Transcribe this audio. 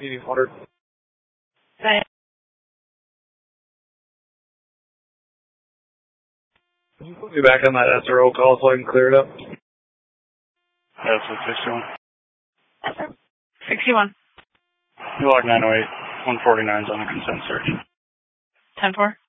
You need water. Thanks. Can you put me back on that SRO call so I can clear it up? That's what 61. Yes, sir. 61. You log 908. 149's on the consent search. 10-4.